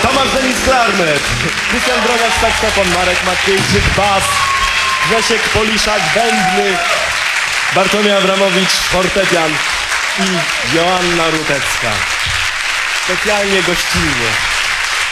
Tomasz Denis klarnet, Krystian Droniarz saksofon, Marek Matkiejczyk bas, Grzesiek Poliszak bębny, Bartłomiej Abramowicz fortepian i Joanna Rutecka. Specjalnie gościnnie.